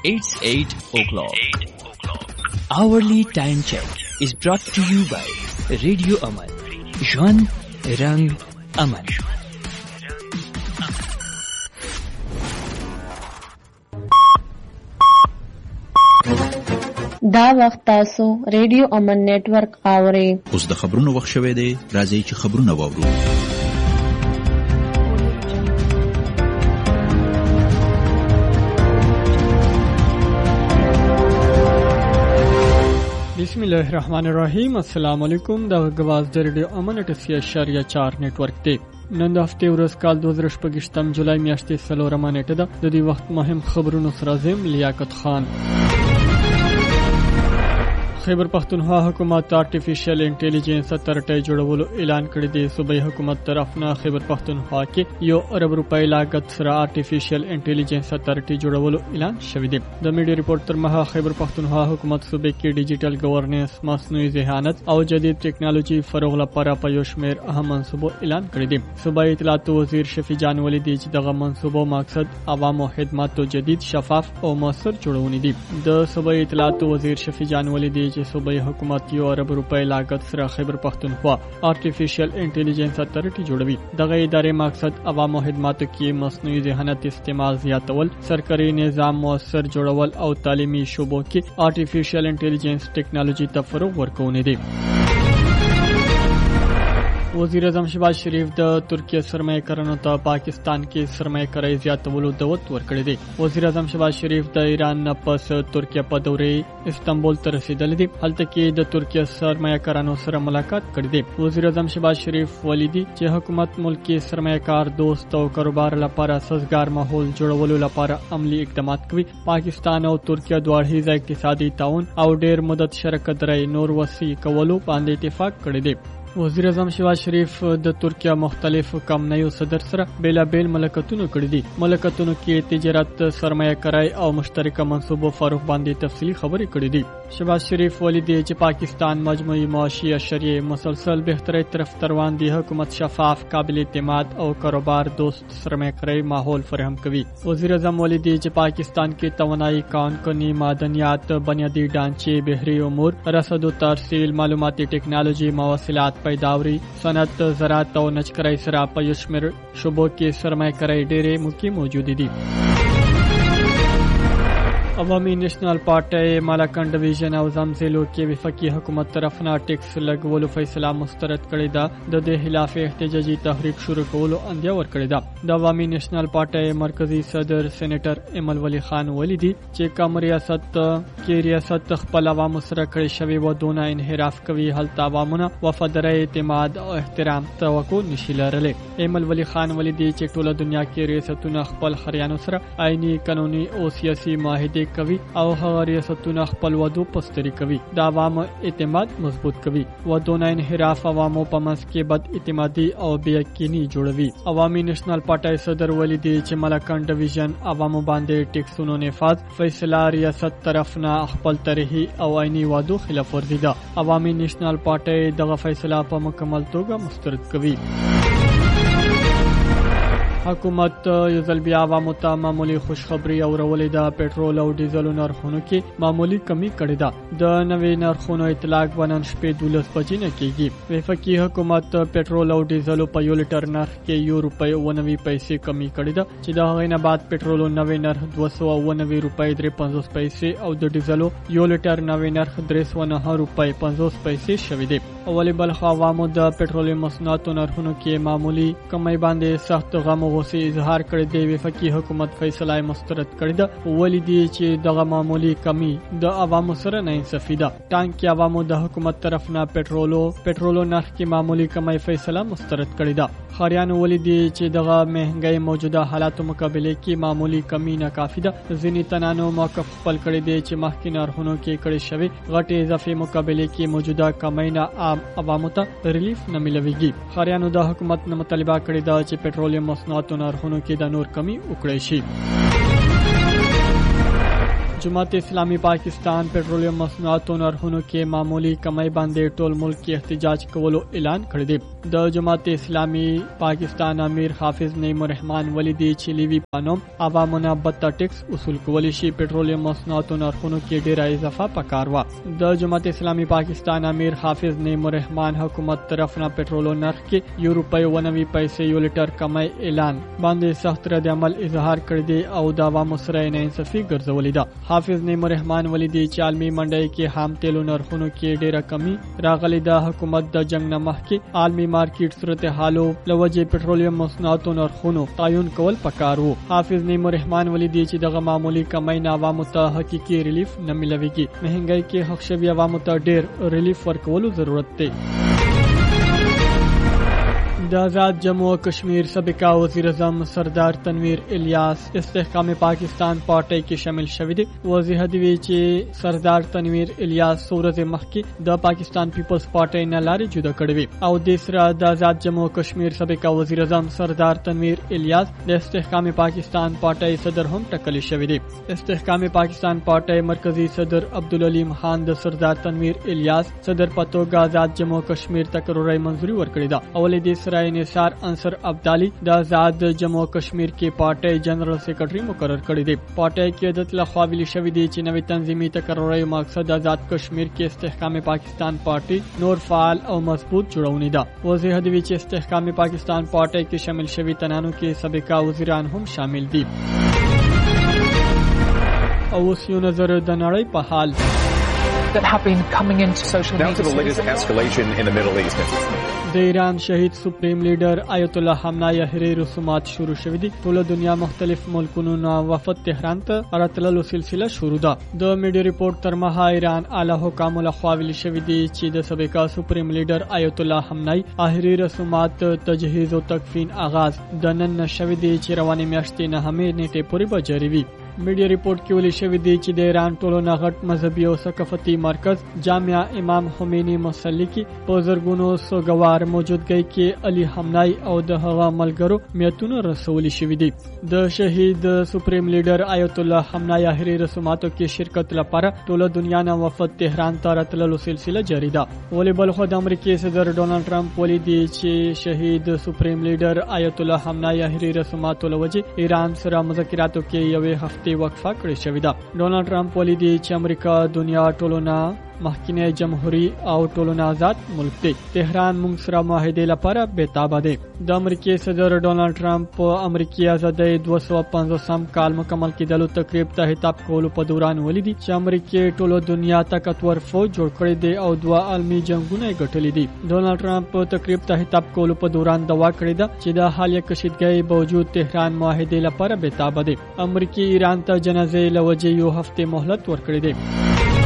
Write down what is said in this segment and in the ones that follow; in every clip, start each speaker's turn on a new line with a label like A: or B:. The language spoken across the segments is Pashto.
A: It's 8 o'clock. Hourly time check is brought to you by Radio Aman. Jwan Rang Aman.
B: دا وخت تاسو ریډیو امن نیټورک اورئ.
C: اوس د خبرونو وخت شوی دی. راځئ چې خبرونه واورو.
D: بسم الله الرحمن الرحیم. السلام علیکم. د غواز د ریډیو امن 88.4 نیټورک دی. نن د هفته ورځ کال 2025 جولای میاشتې 4 نیټه ده. د دې وخت مهم خبرونو سره زم لیاقت خان. خیبر پختونخوا حکومت آرټیفیشل انټيليجنس اتارټي جوړولو اعلان کړی دی. صوبایي حکومت طرفنا خیبر پختونخوا کې €1 ارب لاګت سره آرټیفیشل انټيليجنس اتارټي جوړولو اعلان شوی دی. د میډیا ریپورت تر مها خیبر پختونخوا حکومت صوبې کې ډیجیټل گورننس، مصنوعي ذهانت او جدید ټیکنالوژي فروغ لپاره په یو شمېر اهم منصوبو اعلان کړی دی. صوبایي اطلاعات وزیر شفیع جان ولیدي چې دغه منصوبو مقصد عوامو خدماتو جدید، شفاف او موثر جوړونه دي. د صوبایي اطلاعات وزیر شفیع جان ولیدي چې صوبایي حکومت €1 ارب لاګت سره خیبر پختونخوا آرټیفیشل انټيليجنس اتارټي جوړوي. دغه ادارې مقصد عوامو خدماتو کې مصنوعي ذهانت استعمال زیاتول، سرکاري نظام موثر جوړول او تعلیمي شوبو کې آرټیفیشل انټيليجنس ټیکنالوژي ته فروغ ورکول دي. وزیر اعظم شهباز شریف د ترکیه سرمایه کارانو ته پاکستان کې سرمایه کاري زیاتولو دعوت ورکړی دی. وزیر اعظم شهباز شریف د ایران نه پس ترکیه په دورې استانبول ته رسیدلی دی. هلته کې د ترکیه سرمایه کارانو سره ملاقات کړی دی. وزیر اعظم شهباز شریف ولیدي چې حکومت ملکی سرمایه کار دوست او کاروبار لپاره سازگار ماحول جوړولو لپاره عملی اقدامات کوي. پاکستان او ترکیه دواړه اقتصادي تعاون او ډیر مدت شراکت درې نور وسیع کولو باندې اتفاق کړی دی. وزیر اعظم شهباز شریف د ترکیه مختلف کمپنیو صدر سره بیلابیل ملاقاتونه کړي دي. ملاقاتونو کې تجارت، سرمایه کاري او مشترکه منصوبو فروغ باندې تفصیلی خبرې کړي دي. شهباز شریف ولیدي چې پاکستان مجموعي معاشي اشریه مسلسل بهتري طرف روان دي. حکومت شفاف، قابل اعتماد او کاروبار دوست سرمایه کاري ماحول فراهم کوي. وزیر اعظم ولیدي چې پاکستان کې توانایي کان کني، معدنیات، بنیادی ډانچې، بحري امور، رسد و ترسیل، معلوماتي ټیکنالوژي، مواصلات، پیداوری، صنعت، زراعت او نجکرۍ سره په یو شمېر شوبو کې سرمایه کاري ډېرې موقع موجود دي. عوامي نېشنل پارټي مالاکنډ ډیویژن او زمزلو کې وفاقي حکومت طرفنا ټیکس لګولو فیصله مسترد کړې ده. د دې خلاف احتجاجي تحریک شروع کولو اندیا ورکړې ده. د عوامي نېشنل پارټي مرکزی صدر سېنیټر ایمل ولی خان ولیدي چې کوم ریاست خپل عوامو سره کړی شوی ودونه انحراف کوي، هلته عوامونه وفادارۍ، اعتماد او احترام توقع نشي لرلی. ایمل ولی خان ولیدي چې ټوله دنیا کې ریاستونه خپل خریانو سره آئینی، قانوني او سیاسي معاهده کوي او هغه ریاستونه خپل ودو پستری کوي. د عوامو اعتماد مضبوط کوي. ودونه انحراف عوامو په منځ کې بد اعتمادي او بې یقیني جوړوي. عوامي نېشنل پارټي صدر ولیدي چې مالاکنډ ډیویژن عوامو باندې ټیکسونو نفاذ فیصله ریاست طرفنا خپل طرحي او عیني وادو خلاف ورزي ده. عوامي نېشنل پارټي دغه فیصله په مکمل توګه مسترد کوي. حکومت یو ځل بیا عوامو ته معمولی خوشخبری اورولې ده. پټرول او ډیزل نرخونو کې معمولی کمی کړې ده. د نوې نرخونو اطلاق ونن شپې 12 بجې نه کېږي. وفاقي حکومت پټرول او ډیزل په یو لیټر نرخ کې €1.90 کمی کړې ده چې د هغې نه بعد پټرول نوې نرخ $209.53 او د ډیزل یو لیټر نوې نرخ $309.50 شوی دی. اولی بلخ عوامو د پټرول مصنوعاتو نرخونو کې معمولی کمی باندې سخت غم غوسه اظهار کړی دی. وفاقي حکومت فیصله مسترد کړی ده. ولیدي چې دغه معمولی کمی د عوامو سره نه انصافي ده. ټانکي عوامو د حکومت طرفنا پټرولو نرخ کې معمولی کمی فیصله مسترد کړی ده. خاریانو ولیدي چې دغه مهنګي موجوده حالاتو مقابله کې معمولی کمی نه کافي ده. ځینې تنانو موقف خپل کړی دی چې مخکې نرخونو کې کړی شوی غټي اضافي مقابله کې موجوده کمی نه عام عوامو ته ریلیف نه ملويږي. خاریانو د حکومت نه مطالبه کړې ده چې پټرول مصنوعاتو نرخونو کې د نور کمی وکړي شي. جماعت اسلامي پاکستان پټرولیم مصنوعاتو نرخونو کې معمولی کمی باندې ټول ملک کې احتجاج کولو اعلان کړی دی. د جماعت اسلامي پاکستان امیر حافظ نعیم الرحمن ولیدي چې لیوی پانوم عوامونه بته ټیکس وصول کولی شي پټرولیم مصنوعاتو نرخونو کې ډیره اضافه پکار و. د جماعت اسلامي پاکستان امیر حافظ نعیم الرحمن حکومت طرفنا پټرولو نرخ کې €90 پیسې یو لیټر کمی اعلان باندې سخت رد عمل اظهار کړی دی او د عوامو سره ناانصافي ګرځولې ده. حافظ نعیم الرحمن ولیدي چې عالمي منډي کې خام تیلو نرخونو کې ډیره کمی راغلي ده. حکومت د جنگ نه مخکې عالمي مارکیټ صورتحالو لوجه پټرولیم مصنوعاتو نرخونو تعین کول پکار وو. حافظ نعیم الرحمن ولیدي چې دغه معمولی کمی نه عوامو ته حقيقي ریلیف نه ملويږي. مهنګي کې حق شوی عوامو ته ډیر ریلیف ورکولو ضرورت دی. د آزاد جموں و کشمیر سابقہ وزیر اعظم سردار تنویر الیاس استحکام پاکستان پارټي کې شامل شوی دی. وضاحت دی چې سردار تنویر الیاس ورځ مخکې د پاکستان پیپلز پارټي نه لارې جدا کړې او د سره د آزاد جموں و کشمیر سابقہ وزیر اعظم سردار تنویر الیاس د استحکام پاکستان پارټي صدر هم ټاکل شوی دی. استحکام پاکستان پارټي مرکزی صدر عبدالعلیم خان د سردار تنویر الیاس صدر پتوګ آزاد جموں و کشمیر تقرری منظوری ورکړې ده. اولې د نثار انصر ابدالی د آزاد جموں و کشمیر کې پارټي جنرال سیکرټري مقرر کړی دی. پارټي کې د تلخوا ویل شوی دی چې نوې تنظیمي تقرری مقصد آزاد کشمیر کې استحکام پاکستان پارټي نور فعال او مضبوط جوړونی ده. وضاحت دی چې استحکام پاکستان پارټي کې شامل شوی تنانو کې سابقہ وزیران هم شامل دي. او اوس یو نظر د نړۍ په حال
E: that have been coming into social media.
F: Down to the latest escalation in the Middle East.
D: د ایران شهید سپریم لیډر آیت الله خامنه‌ای احری رسومات شروع شوې دي. ټول دنیا مختلف ملکونو نه وفد تهران ته راتللو سلسله شروع ده. د میډیا ریپورت تر مها ایران اعلی حکام له خوا ویل شوې دي چې د سابقہ سپریم لیډر آیت الله خامنه‌ای احری رسومات تجهیز او تکفین آغاز د نن شوې دي چې روانې میاشتې نه همې نیټه پورې به جاری وي. میډیا ریپورت کې ویل شوی دی چې د ایران ټولو نه غټ مذهبي او ثقافتي مرکز جامعه امام خمینی مصلی کې په زرګونو سوګوار موجودګۍ کې علي خامنه‌ای او د هغه ملګرو میتونه رسولي شوی دي. د شهید سپریم لیډر آیت الله خامنه‌ای احری رسوماتو کې شرکت لپاره ټول دنیا نه وفد تهران ته راتللو سلسله جاری ده. ولې بل خو د امریکای صدر ډونالد ټرمپ ولیدي چې شهید سپریم لیډر آیت الله خامنه‌ای احری رسوماتو لوجه ایران سره مذاکراتو کې یوې هفته وقفه کړې شوې ده. ډونالد ټرمپ ولیدي چې امریکا دنیا ټولونه مخکینه جمهوریت او ټولونه آزاد ملک دی. تهران موږ سره معاهده لپاره بېتابه دی. د امریکای صدر ډونالد ټرمپ په امریکای ازادۍ 250 کال مکمل کېدلو تقریب ته خطاب کولو په دوران ولیدي چې امریکای ټولو دنیا طاقتور فوج جوړ کړی دی او دوه عالمي جنگونه ګټلې دي. ډونالد ټرمپ په تقریب ته خطاب کولو په دوران دوا کړی ده چې د حالیه کشیدګۍ باوجود تهران معاهده لپاره بېتابه دی. امریکای ایران ته جنازې لوجه یو هفته مهلت ورکړی دی.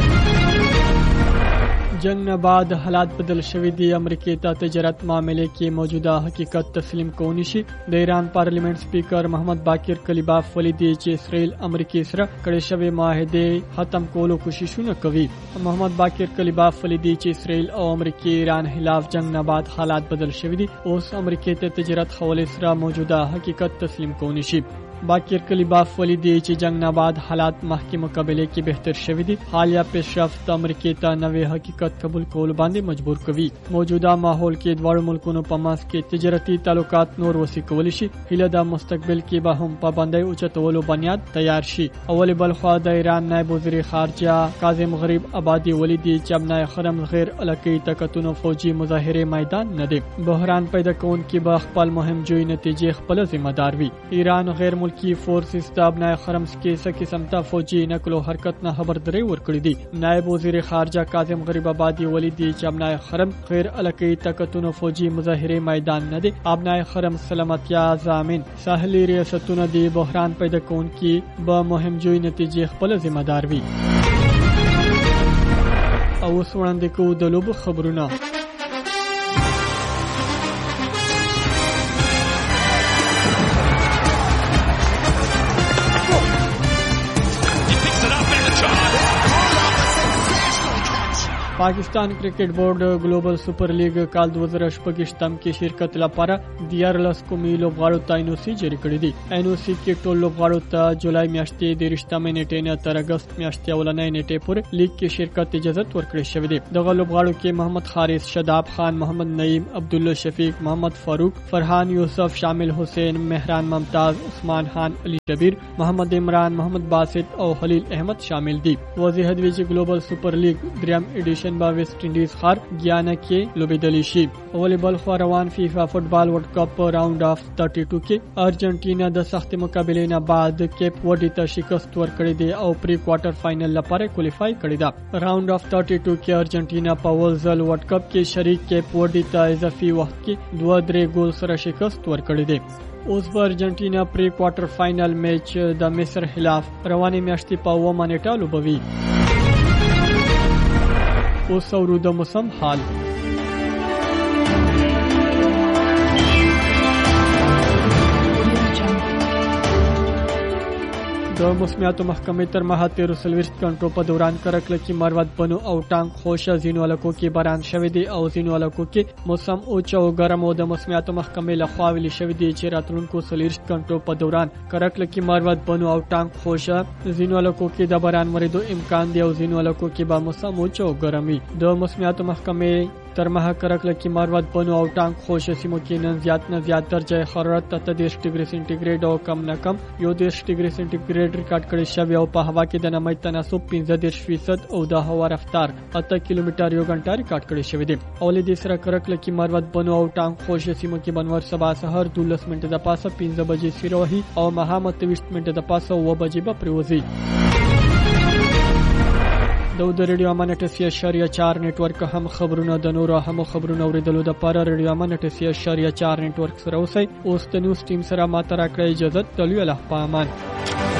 D: جنگ نه بعد حالات بدل شوی دی. امریکای ته تجارت معاملې کې موجوده حقیقت تسلیم کوونی شي. د ایران پارلیمنت سپیکر محمد باقر کلیباف ولیدي چې اسرائیل امریکای سره کړي شوی معاهده ختم کولو کوششونه کوي. محمد باقر کلیباف ولیدي چې اسرائیل او امریکای ایران خلاف جنگ نه بعد حالات بدل شوی دي. اوس امریکای ته تجارت حواله سره موجوده حقیقت تسلیم کوونی شي. باقر کلیباف ولیدي چې جنگ نه بعد حالات مخکې مقابله کې بهتر شوي دي. حالیه پیشرفت امریکای ته نوې حقیقت قبول کول باندې مجبور کوي. موجوده ماحول کې دواړو ملکونو په منځ کې تجارتي تعلقات نور وسیع کولی شي. هیله د مستقبل کې به هم پابندۍ اوچتولو بنیاد تیار شي. اول بل خوا د ایران نائب وزیر خارجه کاظم غریب آبادی ولیدي چې ابنای خرم غیر الکی طاقتونو فوجي مظاهره میدان نه دي. بحران پیدا کونکي به خپل مهم جوړ نتیجې خپل ذمہ دار وي. ایران غیر ملکی فورسز ته ابنای خرم کې څه قسم ته فوجي نقل او حرکت نه خبرداري ورکړي دي. نائب وزیر خارجه کاظم غریب آبادی ولیدي چې ابنای خرم غیر الکی طاقتونو فوجي مظاهره میدان نه دي. ابنای خرم سلامتیا ضامن ساحلي ریاستونه دي. بحران پیدا کونکي به مهم جوړ نتیجې خپل ذمہ دار وي. او اوس وړاندې کوو د لوبو خبرونه. پاکستان کرکټ بورډ ګلوبل سپر لیګ کال 2018 کې شرکت لپاره 14 کومي لوبغاړو ته NOC جاری کړی دی. NOC کې ټول لوبغاړو ته جولای میاشتې د 13 نیټې نه تر اگست میاشتې اولنۍ نیټې پورې لیګ کې شرکت اجازه ورکړې شوې ده. دغه لوبغاړو کې محمد حارث، شاداب خان، محمد نعیم، عبدالله شفیق، محمد فاروق، فرحان یوسف، شامل حسین، مهران ممتاز، عثمان خان، علي شبیر، محمد عمران، محمد باسط او خلیل احمد شامل دي. واضح دی چې ګلوبل سپر لیګ دریم ایډیشن با ویسٹ انډیز خار ګیانا کې لوبېدلی شي. ولیبال خو روان فیفا فوټبال ورلد کپ راوند اف 32 کې ارجنټینا د سخت مقابلې نه بعد کیپ ورډي ته شکست ورکړې دی او پری کوارټر فائنل لپاره کوالیفای کړی دا. راوند اف 32 کې ارجنټینا په ولزل ورلد کپ کې شریک کیپ ورډي ته اضافي وخت کې 2-3 ګول سره شکست ورکړی دی. اوس په ارجنټینا پری کوارټر فائنل میچ د مصر خلاف رواني میاشتې په 9 نیټه لوبوي. اوس اورو د موسم حال. د موسمیاتو محکمې تر مهال 13 غنټو په دوران کرکله کې مروت بنو او ټانک خوشه ځینو علاقو کې باران شوی دی او ځینو علاقو کې موسم اوچ او ګرم او د موسمیاتو محکمې لخوا ویل شوی دی چې راتلونکو 13 غنټو په دوران کرکله کې مروت بنو او ټانک خوشه ځینو علاقو کې د باران وریدو امکان دی او ځینو علاقو کې به موسم اوچ او ګرمي. د موسمیاتو محکمې تر مها کرکله کې مروت بنو او ټانک خوشه سیمو کې نن زیات نه زیات درجه حرارت 30 ډیګري سنټیګریډ او کم نه کم 10 ډیګري سنټیګریډ ریکارډ کړی شوی او په هوا کې د نمی تناسب 15% او د هوا رفتار 8 کیلومتر یو غنټه ریکارډ کړی شوی دی. اولې د سره کرکله کې مروت بنو او ټانک خوشه سیمو کې بنور سبا سحر 12 منټه د پاسه 15 بجې سیروهي او مها 23 منټه د پاسه 9 بجې به پروزي. د ریډیو امان 88.4 نیټورک هم خبرونه د نورو هم خبرونه اوریدلو د لپاره ریډیو امان 88.4 نیټورک سره اوسئ. اوس د نیوز ټیم سره ماته راکړئ اجازه. تلوي الله په امان.